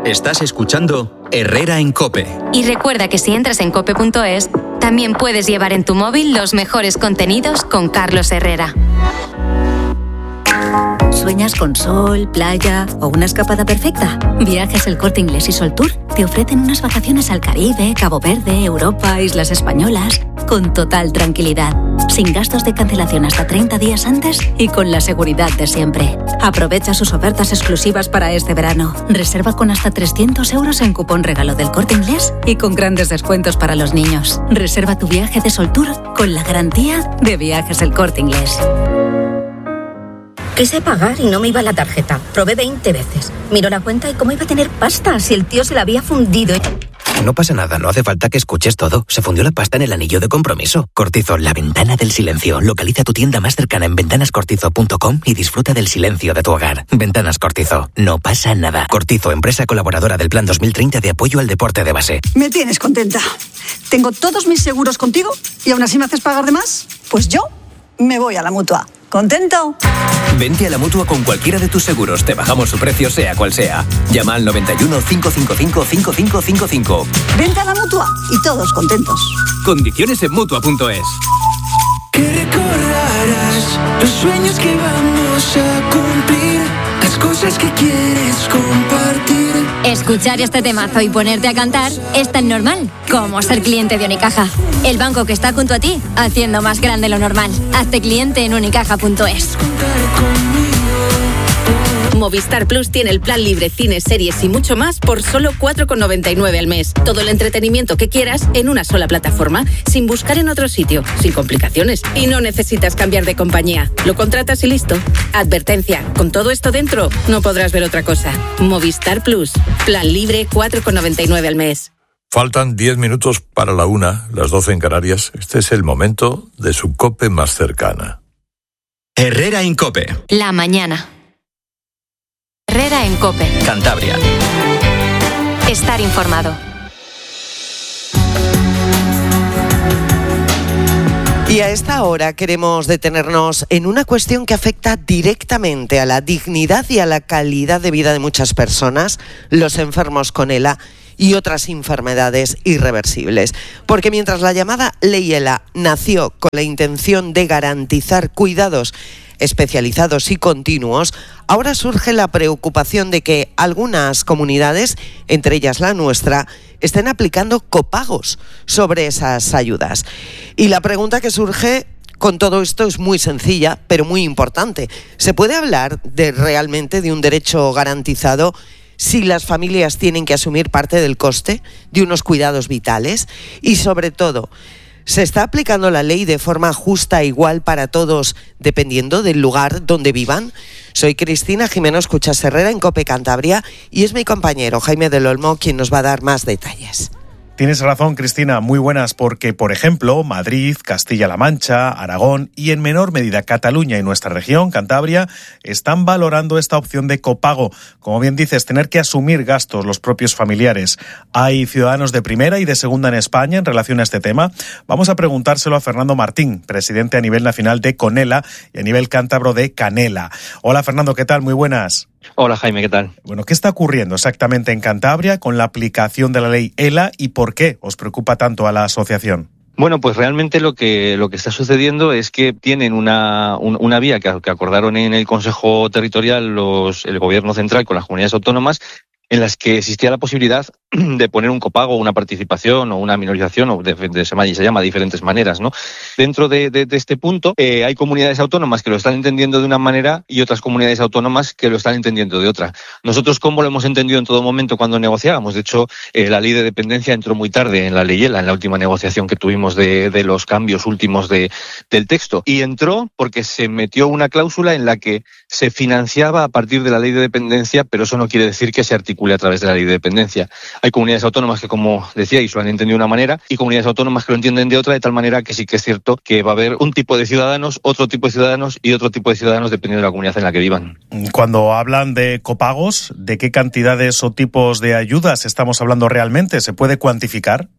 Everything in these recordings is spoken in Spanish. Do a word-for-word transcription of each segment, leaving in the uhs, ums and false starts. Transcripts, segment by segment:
Estás escuchando Herrera en COPE. Y recuerda que si entras en cope punto es, también puedes llevar en tu móvil los mejores contenidos con Carlos Herrera. ¿Sueñas con sol, playa o una escapada perfecta? Viajes El Corte Inglés y Sol Tour te ofrecen unas vacaciones al Caribe, Cabo Verde, Europa, Islas Españolas, con total tranquilidad, sin gastos de cancelación hasta treinta días antes y con la seguridad de siempre. Aprovecha sus ofertas exclusivas para este verano. Reserva con hasta trescientos euros en cupón regalo del Corte Inglés y con grandes descuentos para los niños. Reserva tu viaje de Sol Tour con la garantía de Viajes El Corte Inglés. Quise pagar y no me iba la tarjeta. Probé veinte veces. Miró la cuenta y cómo iba a tener pasta si el tío se la había fundido. No pasa nada, no hace falta que escuches todo. Se fundió la pasta en el anillo de compromiso. Cortizo, la ventana del silencio. Localiza tu tienda más cercana en ventanas cortizo punto com y disfruta del silencio de tu hogar. Ventanas Cortizo, no pasa nada. Cortizo, empresa colaboradora del Plan dos mil treinta de apoyo al deporte de base. Me tienes contenta. Tengo todos mis seguros contigo y aún así me haces pagar de más. Pues yo me voy a la Mutua. ¿Contento? Vente a la Mutua con cualquiera de tus seguros. Te bajamos su precio sea cual sea. Llama al noventa y uno, cinco cinco cinco, cinco cinco cinco cinco. Vente a la Mutua y todos contentos. Condiciones en Mutua punto es. Que recordarás los sueños que vamos a cumplir, las cosas que quieres compartir. Escuchar este temazo y ponerte a cantar es tan normal como ser cliente de Unicaja. El banco que está junto a ti, haciendo más grande lo normal. Hazte cliente en unicaja punto es. Movistar Plus tiene el plan libre, cines, series y mucho más por solo cuatro con noventa y nueve al mes. Todo el entretenimiento que quieras en una sola plataforma, sin buscar en otro sitio, sin complicaciones. Y no necesitas cambiar de compañía. Lo contratas y listo. Advertencia, con todo esto dentro, no podrás ver otra cosa. Movistar Plus, plan libre, cuatro con noventa y nueve al mes. Faltan diez minutos para la una, las doce en Canarias. Este es el momento de su COPE más cercana. Herrera en COPE. La mañana. Herrera en COPE. Cantabria. Estar informado. Y a esta hora queremos detenernos en una cuestión que afecta directamente a la dignidad y a la calidad de vida de muchas personas, los enfermos con ELA y otras enfermedades irreversibles. Porque mientras la llamada Ley ELA nació con la intención de garantizar cuidados especializados y continuos, ahora surge la preocupación de que algunas comunidades, entre ellas la nuestra, estén aplicando copagos sobre esas ayudas. Y la pregunta que surge con todo esto es muy sencilla, pero muy importante. ¿Se puede hablar de realmente de un derecho garantizado si las familias tienen que asumir parte del coste de unos cuidados vitales? Y sobre todo, ¿se está aplicando la ley de forma justa e igual para todos, dependiendo del lugar donde vivan? Soy Cristina Jimeno Escuchas Herrera en COPE Cantabria y es mi compañero Jaime del Olmo quien nos va a dar más detalles. Tienes razón, Cristina, muy buenas, porque, por ejemplo, Madrid, Castilla-La Mancha, Aragón y, en menor medida, Cataluña y nuestra región, Cantabria, están valorando esta opción de copago. Como bien dices, tener que asumir gastos los propios familiares. Hay ciudadanos de primera y de segunda en España en relación a este tema. Vamos a preguntárselo a Fernando Martín, presidente a nivel nacional de CONELA y a nivel cántabro de CANELA. Hola, Fernando, ¿qué tal? Muy buenas. Hola, Jaime, ¿qué tal? Bueno, ¿qué está ocurriendo exactamente en Cantabria con la aplicación de la ley ELA y por qué os preocupa tanto a la asociación? Bueno, pues realmente lo que lo que está sucediendo es que tienen una un, una vía que, que acordaron en el Consejo Territorial los el Gobierno Central con las comunidades autónomas, en las que existía la posibilidad de poner un copago, una participación o una minorización, o de, de, se llama de diferentes maneras, ¿no? Dentro de, de, de este punto eh, hay comunidades autónomas que lo están entendiendo de una manera y otras comunidades autónomas que lo están entendiendo de otra. Nosotros, ¿cómo lo hemos entendido en todo momento cuando negociábamos? De hecho, eh, la ley de dependencia entró muy tarde en la ley ELA, en la última negociación que tuvimos de, de los cambios últimos de, del texto. Y entró porque se metió una cláusula en la que se financiaba a partir de la ley de dependencia, pero eso no quiere decir que se articule a través de la ley de dependencia. Hay comunidades autónomas que, como decíais, lo han entendido de una manera y comunidades autónomas que lo entienden de otra, de tal manera que sí que es cierto que va a haber un tipo de ciudadanos, otro tipo de ciudadanos y otro tipo de ciudadanos dependiendo de la comunidad en la que vivan. Cuando hablan de copagos, ¿de qué cantidades o tipos de ayudas estamos hablando realmente? ¿Se puede cuantificar?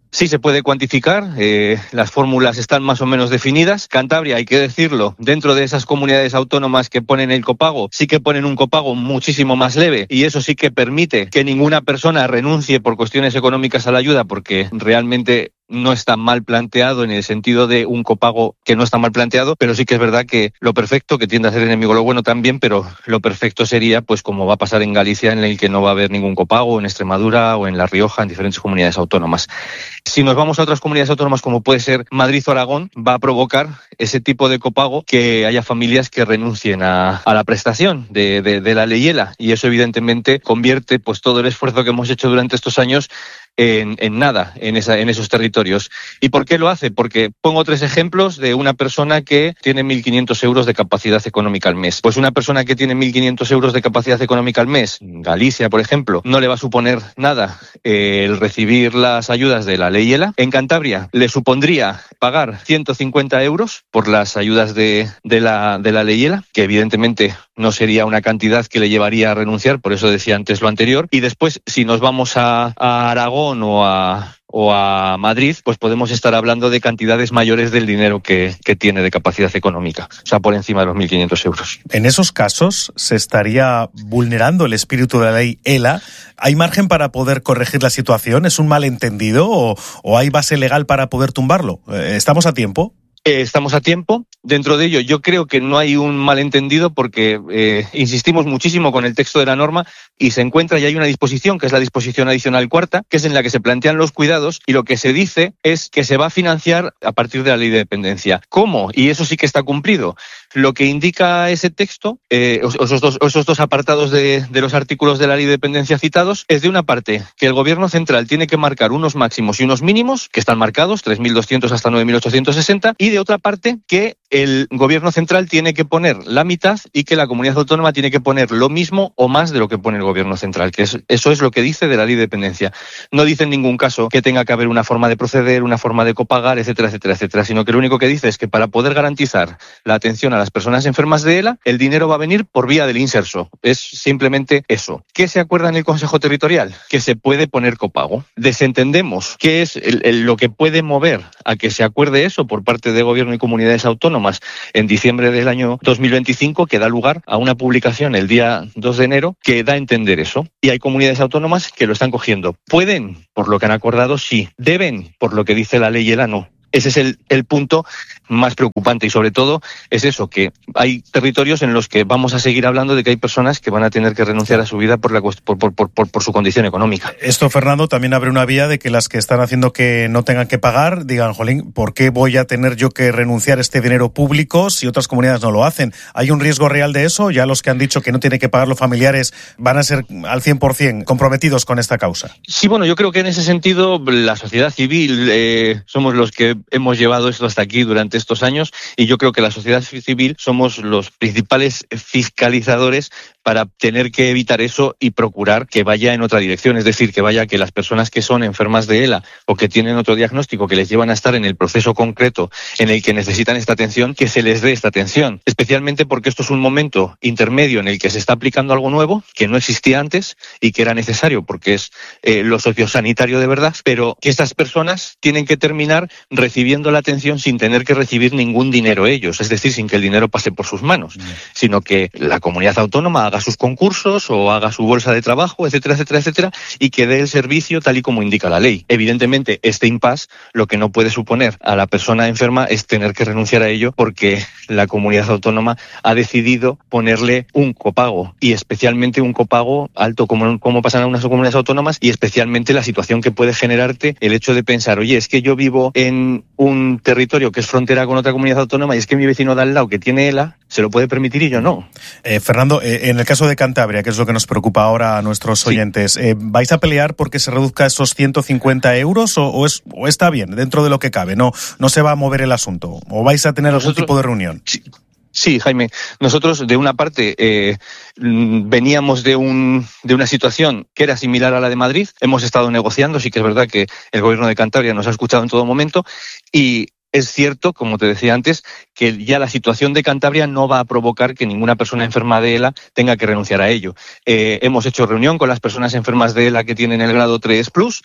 Sí se puede cuantificar, eh, las fórmulas están más o menos definidas. Cantabria, hay que decirlo, dentro de esas comunidades autónomas que ponen el copago, sí que ponen un copago muchísimo más leve y eso sí que permite que ninguna persona renuncie por cuestiones económicas a la ayuda, porque realmente no está mal planteado en el sentido de un copago que no está mal planteado, pero sí que es verdad que lo perfecto, que tiende a ser enemigo lo bueno también, pero lo perfecto sería, pues como va a pasar en Galicia, en el que no va a haber ningún copago, en Extremadura o en La Rioja, en diferentes comunidades autónomas. Si nos vamos a otras comunidades autónomas como puede ser Madrid o Aragón, va a provocar ese tipo de copago que haya familias que renuncien a, a la prestación de, de, de la ley ELA, y eso evidentemente convierte pues todo el esfuerzo que hemos hecho durante estos años En, en nada, en, esa, en esos territorios. ¿Y por qué lo hace? Porque pongo tres ejemplos de una persona que tiene mil quinientos euros de capacidad económica al mes. Pues una persona que tiene mil quinientos euros de capacidad económica al mes, Galicia, por ejemplo, no le va a suponer nada eh, el recibir las ayudas de la ley ELA. En Cantabria le supondría pagar ciento cincuenta euros por las ayudas de, de, la, de la ley ELA, que evidentemente no sería una cantidad que le llevaría a renunciar, por eso decía antes lo anterior. Y después, si nos vamos a, a Aragón o a, o a Madrid, pues podemos estar hablando de cantidades mayores del dinero que, que tiene de capacidad económica, o sea, por encima de los mil quinientos euros. En esos casos, ¿se estaría vulnerando el espíritu de la ley ELA? ¿Hay margen para poder corregir la situación? ¿Es un malentendido o, o hay base legal para poder tumbarlo? ¿Estamos a tiempo? Eh, estamos a tiempo. Dentro de ello, yo creo que no hay un malentendido porque eh, insistimos muchísimo con el texto de la norma y se encuentra y hay una disposición, que es la disposición adicional cuarta, que es en la que se plantean los cuidados y lo que se dice es que se va a financiar a partir de la ley de dependencia. ¿Cómo? Y eso sí que está cumplido. Lo que indica ese texto, eh, esos, dos, esos dos apartados de, de los artículos de la ley de dependencia citados, es de una parte que el Gobierno central tiene que marcar unos máximos y unos mínimos, que están marcados, tres mil doscientos hasta nueve mil ochocientos sesenta, y de otra parte que el Gobierno central tiene que poner la mitad y que la comunidad autónoma tiene que poner lo mismo o más de lo que pone el Gobierno central, que es, eso es lo que dice de la ley de dependencia. No dice en ningún caso que tenga que haber una forma de proceder, una forma de copagar, etcétera, etcétera, etcétera, sino que lo único que dice es que para poder garantizar la atención a las personas enfermas de ELA, el dinero va a venir por vía del inserso. Es simplemente eso. ¿Qué se acuerda en el Consejo Territorial? Que se puede poner copago. Desentendemos qué es el, el, lo que puede mover a que se acuerde eso por parte de Gobierno y comunidades autónomas en diciembre del año dos mil veinticinco, que da lugar a una publicación el día dos de enero que da a entender eso. Y hay comunidades autónomas que lo están cogiendo. ¿Pueden? Por lo que han acordado, sí. ¿Deben? Por lo que dice la ley ELA, no. Ese es el, el punto más preocupante y sobre todo es eso, que hay territorios en los que vamos a seguir hablando de que hay personas que van a tener que renunciar a su vida por, la, por, por, por, por, por su condición económica. Esto, Fernando, también abre una vía de que las que están haciendo que no tengan que pagar digan, jolín, ¿por qué voy a tener yo que renunciar a este dinero público si otras comunidades no lo hacen? ¿Hay un riesgo real de eso? Ya los que han dicho que no tienen que pagar los familiares van a ser al cien por ciento comprometidos con esta causa. Sí, bueno, yo creo que en ese sentido la sociedad civil eh, somos los que hemos llevado esto hasta aquí durante estos años y yo creo que la sociedad civil somos los principales fiscalizadores para tener que evitar eso y procurar que vaya en otra dirección, es decir, que vaya que las personas que son enfermas de ELA o que tienen otro diagnóstico que les llevan a estar en el proceso concreto en el que necesitan esta atención, que se les dé esta atención, especialmente porque esto es un momento intermedio en el que se está aplicando algo nuevo que no existía antes y que era necesario porque es eh, lo sociosanitario de verdad, pero que estas personas tienen que terminar recibiendo la atención sin tener que recibir ningún dinero ellos, es decir, sin que el dinero pase por sus manos, mm. sino que la comunidad autónoma haga sus concursos o haga su bolsa de trabajo, etcétera, etcétera, etcétera, y que dé el servicio tal y como indica la ley. Evidentemente, este impasse lo que no puede suponer a la persona enferma es tener que renunciar a ello porque la comunidad autónoma ha decidido ponerle un copago y especialmente un copago alto como, como pasan en unas comunidades autónomas y especialmente la situación que puede generarte el hecho de pensar, oye, es que yo vivo en un territorio que es frontera con otra comunidad autónoma y es que mi vecino de al lado que tiene ELA se lo puede permitir y yo no. Eh, Fernando, eh, en el caso de Cantabria, que es lo que nos preocupa ahora a nuestros sí. oyentes, eh, ¿vais a pelear porque se reduzca esos ciento cincuenta euros o, o, es, o está bien, dentro de lo que cabe? ¿No, no se va a mover el asunto? ¿O vais a tener Nosotros, algún tipo de reunión? Sí. Sí, Jaime. Nosotros, de una parte, eh, veníamos de, un, de una situación que era similar a la de Madrid. Hemos estado negociando, sí que es verdad que el Gobierno de Cantabria nos ha escuchado en todo momento y es cierto, como te decía antes, que ya la situación de Cantabria no va a provocar que ninguna persona enferma de ELA tenga que renunciar a ello. Eh, hemos hecho reunión con las personas enfermas de ELA que tienen el grado tres plus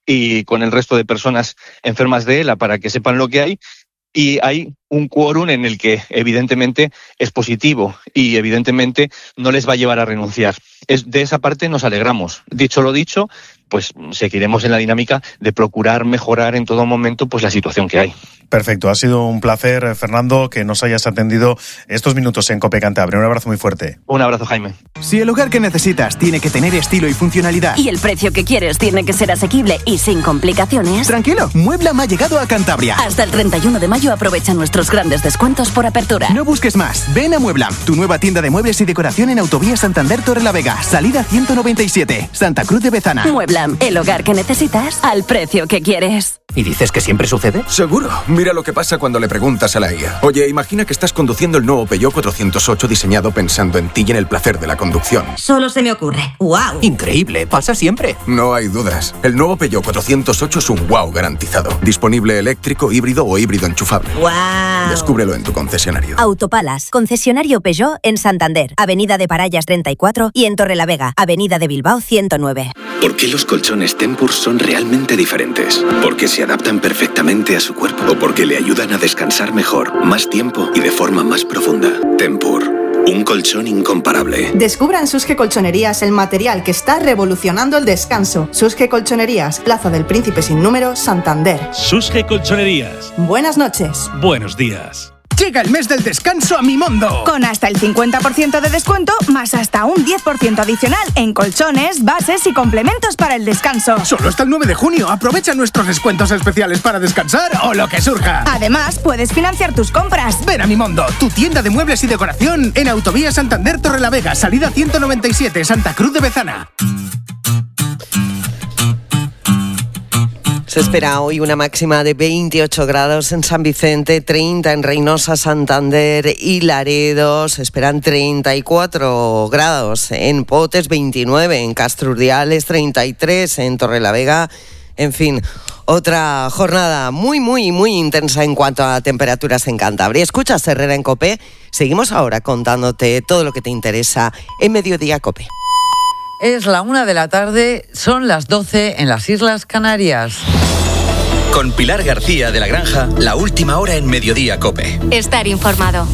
y con el resto de personas enfermas de ELA para que sepan lo que hay. Y hay un quórum en el que evidentemente es positivo y evidentemente no les va a llevar a renunciar. Es, de esa parte nos alegramos. Dicho lo dicho, pues seguiremos en la dinámica de procurar mejorar en todo momento pues la situación que hay. Perfecto, ha sido un placer, Fernando, que nos hayas atendido estos minutos en COPE Cantabria. Un abrazo muy fuerte. Un abrazo, Jaime. Si el hogar que necesitas tiene que tener estilo y funcionalidad, y el precio que quieres tiene que ser asequible y sin complicaciones, tranquilo, Mueblam ha llegado a Cantabria. Hasta el treinta y uno de mayo aprovecha nuestros grandes descuentos por apertura. No busques más, ven a Mueblam, tu nueva tienda de muebles y decoración en Autovía Santander Torrelavega, salida ciento noventa y siete, Santa Cruz de Bezana. Mueblam, el hogar que necesitas al precio que quieres. ¿Y dices que siempre sucede? Seguro. Mira lo que pasa cuando le preguntas a la I A. Oye, imagina que estás conduciendo el nuevo Peugeot cuatrocientos ocho diseñado pensando en ti y en el placer de la conducción. Solo se me ocurre. ¡Wow! Increíble, pasa siempre. No hay dudas. El nuevo Peugeot cuatrocientos ocho es un wow garantizado. Disponible eléctrico, híbrido o híbrido enchufable. ¡Wow! Descúbrelo en tu concesionario. Autopalas, concesionario Peugeot en Santander, Avenida de Parallas treinta y cuatro y en Torrelavega, Avenida de Bilbao ciento nueve. ¿Por qué los colchones Tempur son realmente diferentes? Porque se adaptan perfectamente a su cuerpo o porque le ayudan a descansar mejor, más tiempo y de forma más profunda. Tempur, un colchón incomparable. Descubra en Susge Colchonerías el material que está revolucionando el descanso. Susge Colchonerías, Plaza del Príncipe sin número, Santander. Susge Colchonerías. Buenas noches. Buenos días. Llega el mes del descanso a Mimondo. Con hasta el cincuenta por ciento de descuento, más hasta un diez por ciento adicional en colchones, bases y complementos para el descanso. Solo hasta el nueve de junio. Aprovecha nuestros descuentos especiales para descansar o lo que surja. Además, puedes financiar tus compras. Ven a Mimondo, tu tienda de muebles y decoración en Autovía Santander Torrelavega, salida ciento noventa y siete, Santa Cruz de Bezana. Se espera hoy una máxima de veintiocho grados en San Vicente, treinta en Reynosa, Santander y Laredo. Se esperan treinta y cuatro grados en Potes, veintinueve en Castro Urdiales, treinta y tres en Torrelavega. En fin, otra jornada muy, muy, muy intensa en cuanto a temperaturas en Cantabria. Escuchas Herrera en COPE. Seguimos ahora contándote todo lo que te interesa en Mediodía COPE. Es la una de la tarde, son las doce en las Islas Canarias. Con Pilar García de la Granja, la última hora en Mediodía COPE. Estar informado.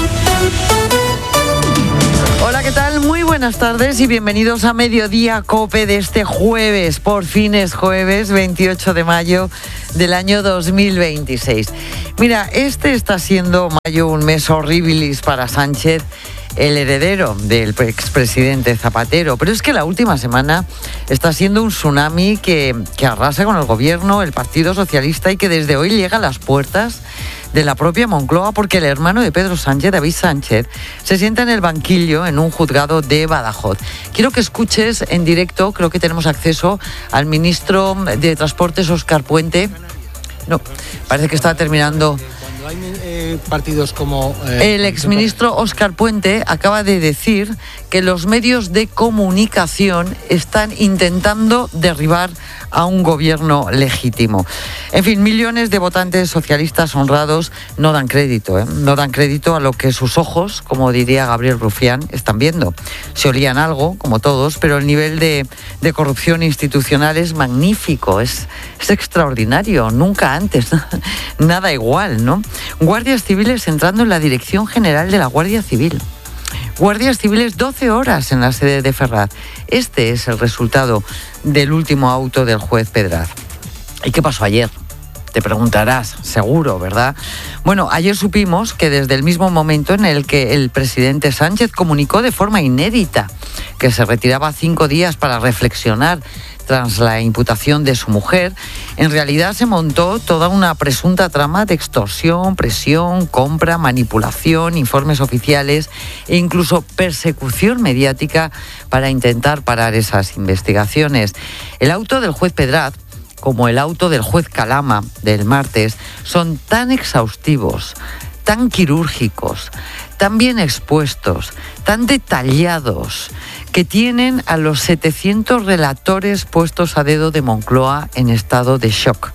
Hola, ¿qué tal? Muy buenas tardes y bienvenidos a Mediodía COPE de este jueves. Por fin es jueves, veintiocho de mayo del año dos mil veintiséis. Mira, este está siendo mayo un mes horribilis para Sánchez, el heredero del expresidente Zapatero. Pero es que la última semana está siendo un tsunami que, que arrasa con el gobierno, el Partido Socialista, y que desde hoy llega a las puertas de la propia Moncloa, porque el hermano de Pedro Sánchez, David Sánchez, se sienta en el banquillo en un juzgado de Badajoz. Quiero que escuches en directo, creo que tenemos acceso al ministro de Transportes, Óscar Puente. No, parece que está terminando. Hay eh, partidos como... Eh, el exministro Óscar Puente acaba de decir que los medios de comunicación están intentando derribar a un gobierno legítimo. En fin, millones de votantes socialistas honrados no dan crédito, ¿eh? no dan crédito a lo que sus ojos, como diría Gabriel Rufián, están viendo. Se olían algo, como todos, pero el nivel de, de corrupción institucional es magnífico, es, es extraordinario, nunca antes, nada igual, ¿no? Guardias civiles entrando en la Dirección General de la Guardia Civil. Guardias civiles doce horas en la sede de Ferraz. Este es el resultado del último auto del juez Pedraz. ¿Y qué pasó ayer? Te preguntarás, seguro, ¿verdad? Bueno, ayer supimos que desde el mismo momento en el que el presidente Sánchez comunicó de forma inédita que se retiraba cinco días para reflexionar tras la imputación de su mujer, en realidad se montó toda una presunta trama de extorsión, presión, compra, manipulación, informes oficiales e incluso persecución mediática para intentar parar esas investigaciones. El auto del juez Pedraz, como el auto del juez Calama del martes, son tan exhaustivos, tan quirúrgicos, tan bien expuestos, tan detallados, que tienen a los setecientos relatores puestos a dedo de Moncloa en estado de shock.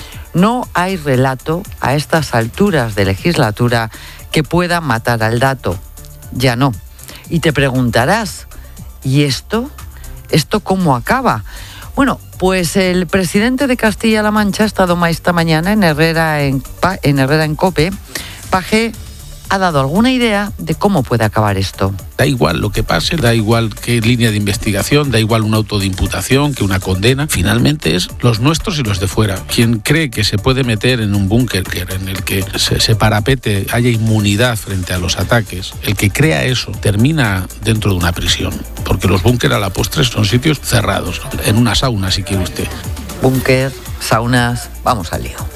No hay relato a estas alturas de legislatura que pueda matar al dato. Ya no. Y te preguntarás, ¿y esto? ¿Esto cómo acaba? Bueno, pues el presidente de Castilla-La Mancha ha estado esta mañana en Herrera en, en Herrera en COPE. Paje ha dado alguna idea de cómo puede acabar esto. Da igual lo que pase, da igual qué línea de investigación, da igual un auto de imputación que una condena. Finalmente es los nuestros y los de fuera. Quien cree que se puede meter en un búnker en el que se, se parapete, haya inmunidad frente a los ataques, el que crea eso termina dentro de una prisión. Porque los búnker a la postre son sitios cerrados, en una sauna si quiere usted. Búnker, saunas, vamos al lío.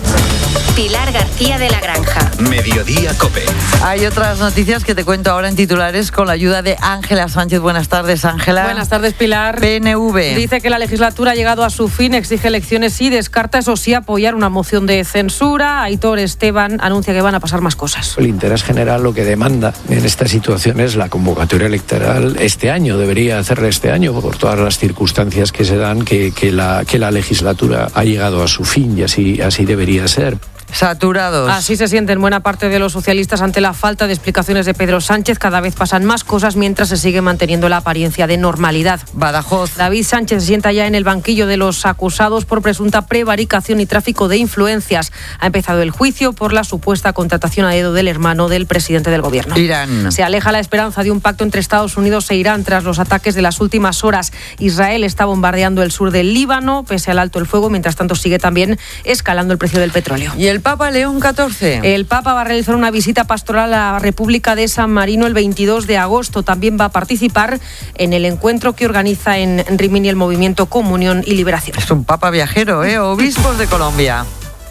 Pilar García de la Granja. Mediodía COPE. Hay otras noticias que te cuento ahora en titulares con la ayuda de Ángela Sánchez. Buenas tardes, Ángela. Buenas tardes, Pilar. P N V. Dice que la legislatura ha llegado a su fin, exige elecciones y descarta, eso sí, apoyar una moción de censura. Aitor Esteban anuncia que van a pasar más cosas. El interés general lo que demanda en esta situación es la convocatoria electoral este año. Debería hacerla este año por todas las circunstancias que se dan, que, que, la, que la legislatura ha llegado a su fin y así, así debería ser. Saturados. Así se sienten buena parte de los socialistas ante la falta de explicaciones de Pedro Sánchez. Cada vez pasan más cosas mientras se sigue manteniendo la apariencia de normalidad. Badajoz. David Sánchez se sienta ya en el banquillo de los acusados por presunta prevaricación y tráfico de influencias. Ha empezado el juicio por la supuesta contratación a dedo del hermano del presidente del gobierno. Irán. Se aleja la esperanza de un pacto entre Estados Unidos e Irán tras los ataques de las últimas horas. Israel está bombardeando el sur del Líbano, pese al alto el fuego. Mientras tanto sigue también escalando el precio del petróleo. Y el Papa León catorce. El Papa va a realizar una visita pastoral a la República de San Marino el veintidós de agosto. También va a participar en el encuentro que organiza en Rimini el movimiento Comunión y Liberación. Es un Papa viajero, ¿eh? Obispos de Colombia.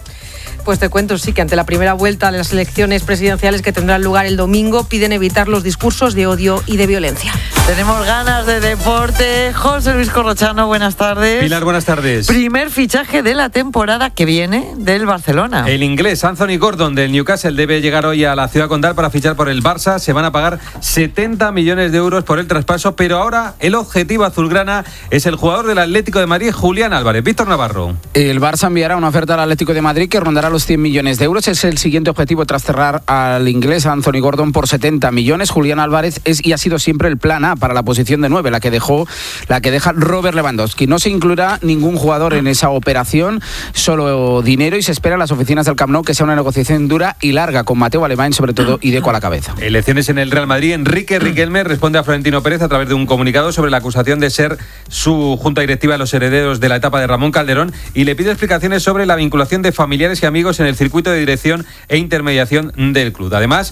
Pues te cuento, sí, que ante la primera vuelta de las elecciones presidenciales que tendrán lugar el domingo, piden evitar los discursos de odio y de violencia. Tenemos ganas de deporte. José Luis Corrochano, buenas tardes. Pilar, buenas tardes. Primer fichaje de la temporada que viene del Barcelona. El inglés Anthony Gordon del Newcastle debe llegar hoy a la ciudad condal para fichar por el Barça. Se van a pagar setenta millones de euros por el traspaso, pero ahora el objetivo azulgrana es el jugador del Atlético de Madrid, Julián Álvarez. Víctor Navarro. El Barça enviará una oferta al Atlético de Madrid que rondará los cien millones de euros. Es el siguiente objetivo tras cerrar al inglés Anthony Gordon por setenta millones. Julián Álvarez es y ha sido siempre el plan A para la posición de nueve, la que dejó, la que deja Robert Lewandowski. No se incluirá ningún jugador en esa operación, solo dinero, y se espera en las oficinas del Camp Nou que sea una negociación dura y larga, con Mateo Alemán sobre todo y Deco a la cabeza. Elecciones en el Real Madrid. Enrique Riquelme responde a Florentino Pérez a través de un comunicado sobre la acusación de ser su junta directiva de los herederos de la etapa de Ramón Calderón, y le pide explicaciones sobre la vinculación de familiares y amigos en el circuito de dirección e intermediación del club. Además,